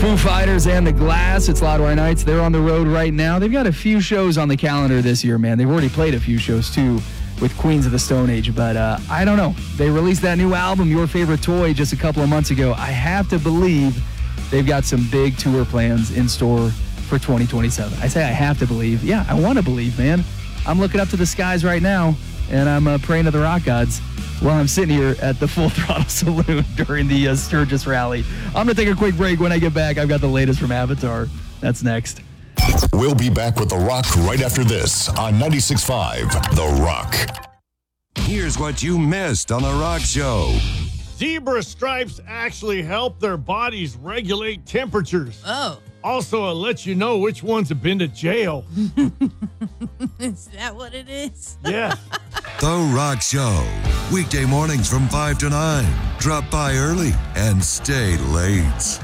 Foo Fighters and The Glass. It's Loudwire Nights. They're on the road right now. They've got a few shows on the calendar this year, man. They've already played a few shows, too, with Queens of the Stone Age. But I don't know. They released that new album, Your Favorite Toy, just a couple of months ago. I have to believe they've got some big tour plans in store for 2027. I say I have to believe. Yeah, I want to believe, man. I'm looking up to the skies right now, and I'm praying to the rock gods while I'm sitting here at the Full Throttle Saloon during the Sturgis Rally. I'm going to take a quick break. When I get back, I've got the latest from Avatar. That's next. We'll be back with The Rock right after this on 96.5 The Rock. Here's what you missed on The Rock Show. Zebra stripes actually help their bodies regulate temperatures. Oh. Also, it lets you know which ones have been to jail. Is that what it is? Yeah. The Rock Show. Weekday mornings from 5 to 9. Drop by early and stay late.